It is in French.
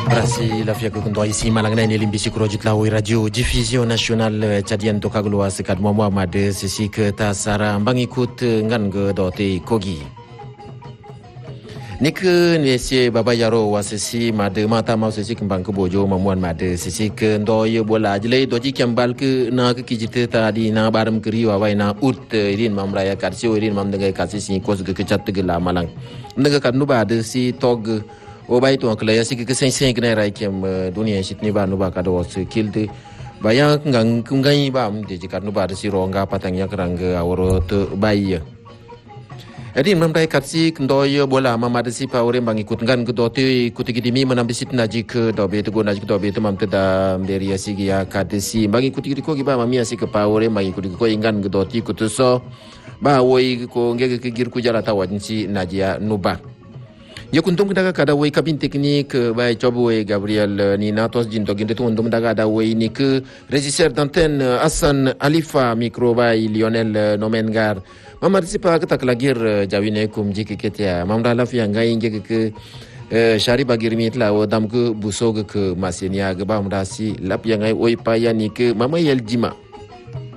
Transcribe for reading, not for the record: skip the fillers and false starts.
Brasi la fia kundo isi malangna ni limbisi kurojit la radio diffusion national chadian to kaglo sekat Muhammad sisik ta sara bangikut ngan ge dote kogi nik nesi baba yaro wasisi made mata mau sisi kembang ke bojo mamuan made sisi ke ndoye bola jele doji kembal ke na ke kijite tadi na baram keri wawai na ut irin mamraya karsio irin mam dengai kasisi kos ke kecat tegela malang denga kan nuba de si tog obai to akla yasi ke sen kena rai kem dunia sitni ba nuba ka do se kilde bayang ngang kungai ba am de jikat nuba de si ronga patangnya kerangga awro te bayi Edi memang katsi kendoy bola mama desi pawre bang ikut ngan kedote ikut gidimi menambi sit najik dobe tu go najik dobe tu mam teda dari asigi ya kadesi bang ikut gidi ko giba mami asik ke pawre bang ikut ko ingan kedote ikut so ba woi ko ngege ke gir ku jala tawajin si najia nuba ya kuntum daga kada woi kabin teknik ba cobo woi Gabriel ni natos jinto ginde tu undum daga da woi ni ke regisseur d'antenne Hassan Alifa micro ba Lionel Nomengar Mamar sipa kita kelagir jawine kum jiki ketia mamda laf yang ngai nge ke syari bagir mitla wadam ke busog ke masinia ke bamda si lap yang ngai oi paya ni ke mama yel jima